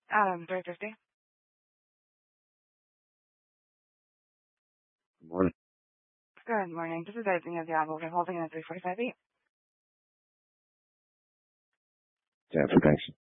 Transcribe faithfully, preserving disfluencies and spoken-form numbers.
Adam, three fifty. Good morning. Good morning. This is Irving of the Apple. We're holding in at three forty-five eight. Yeah, thanks.